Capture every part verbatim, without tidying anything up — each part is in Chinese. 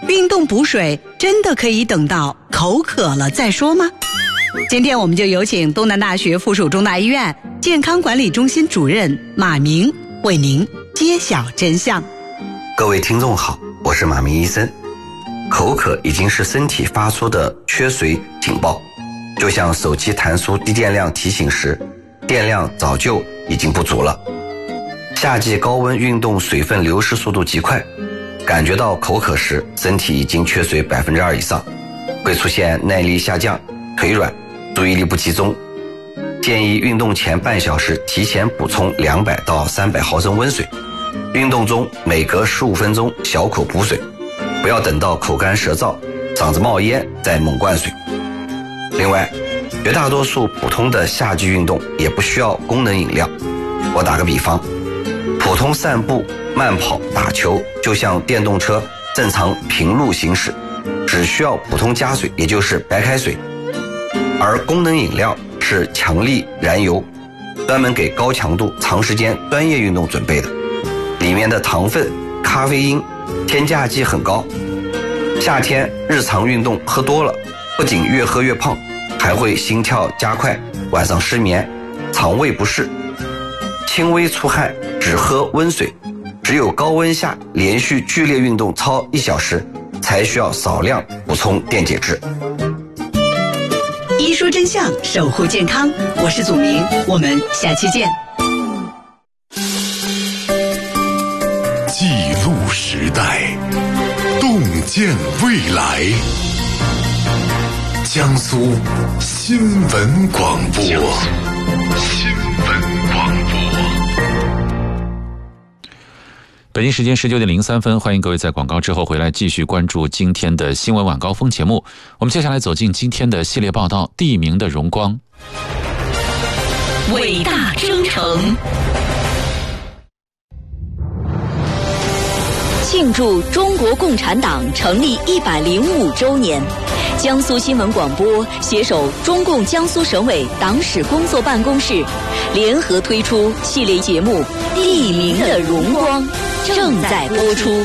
运动补水真的可以等到口渴了再说吗？今天我们就有请东南大学附属中大医院健康管理中心主任马明为您揭晓真相。 各位听众好，我是马明医生。口渴已经是身体发出的缺水警报，就像手机弹出低电量提醒时，电量早就已经不足了。夏季高温运动水分流失速度极快，感觉到口渴时，身体已经缺水 百分之二 以上，会出现耐力下降、腿软、注意力不集中。建议运动前半小时提前补充两百到三百毫升温水，运动中每隔十五分钟小口补水，不要等到口干舌燥、嗓子冒烟再猛灌水。另外，绝大多数普通的夏季运动也不需要功能饮料。我打个比方，普通散步、慢跑、打球，就像电动车正常平路行驶，只需要普通加水，也就是白开水。而功能饮料是强力燃油，专门给高强度、长时间专业运动准备的，里面的糖分、咖啡因、添加剂很高。夏天日常运动喝多了，不仅越喝越胖，还会心跳加快，晚上失眠，肠胃不适。轻微出汗只喝温水，只有高温下连续剧烈运动超一小时，才需要少量补充电解质。 一说真相，守护健康，我是祖明，我们下期见。 记录时代，洞见未来。江苏新闻广播。新闻广播。 北京时间十九点零三分，欢迎各位在广告之后回来继续关注今天的新闻晚高峰节目。我们接下来走进今天的系列报道：地名的荣光， 伟大征程。 庆祝中国共产党成立一百零五周年，江苏新闻广播携手中共江苏省委党史工作办公室，联合推出系列节目《地名的荣光》，正在播出。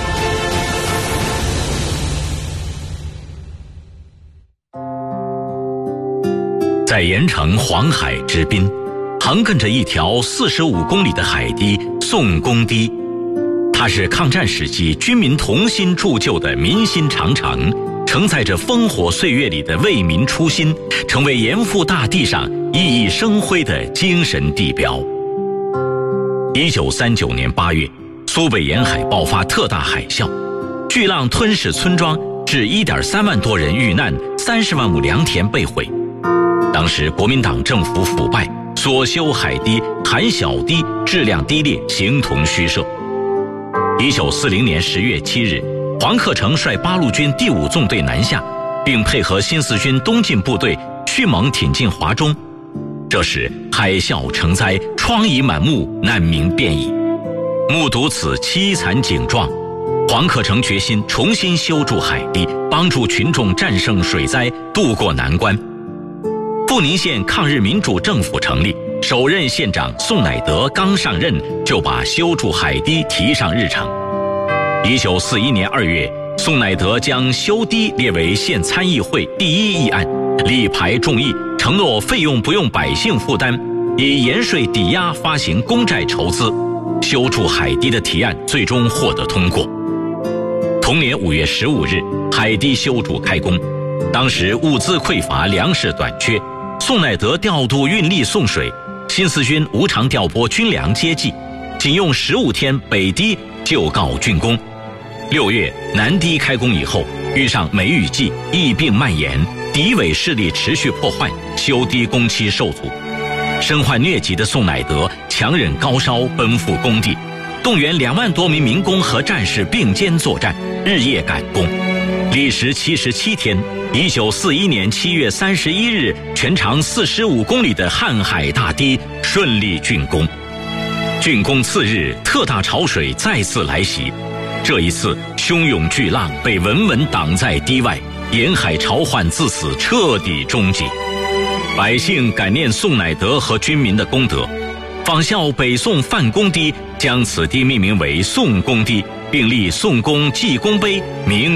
在盐城黄海之滨，横亘着一条四十五公里的海堤宋公堤。它是抗战时期军民同心铸就的民心长城，承载着烽火岁月里的为民初心，成为盐阜大地上熠熠生辉的精神地标。一九三九年八月，苏北沿海爆发特大海啸，巨浪吞噬村庄，致一点三万多人遇难，三十万亩良田被毁。当时国民党政府腐败，所修海堤含小堤，质量低劣，形同虚设。一九四零年十月七日，黄克诚率八路军第五纵队南下，并配合新四军东进部队迅猛挺进华中。这时海啸成灾，疮痍满目，难民遍矣。目睹此凄惨景状，黄克诚决心重新修筑海堤，帮助群众战胜水灾，渡过难关。阜宁县抗日民主政府成立，首任县长宋乃德刚上任，就把修筑海堤提上日程。一九四一年二月，宋乃德将修堤列为县参议会第一议案，力排众议，承诺费用不用百姓负担，以盐税抵押发行公债筹资，修筑海堤的提案最终获得通过。同年五月十五日，海堤修筑开工。当时物资匮乏，粮食短缺，宋乃德调度运力送水，新四军无偿调拨军粮接济，仅用十五天，北堤就告竣工。六月，南堤开工以后，遇上梅雨季，疫病蔓延，敌伪势力持续破坏，修堤工期受阻。身患疟疾的宋乃德强忍高烧，奔赴工地，动员两万多名民工和战士并肩作战，日夜赶工，历时七十七天。一九四一年七月三十一日，全长四十五公里的瀚海大堤顺利竣工。竣工次日，特大潮水再次来袭，这一次汹涌巨浪被稳稳挡在堤外，沿海潮患自此彻底终结。百姓感念宋乃德和军民的功德，仿效北宋范公堤，将此堤命名为宋公堤，并立宋公纪功碑，名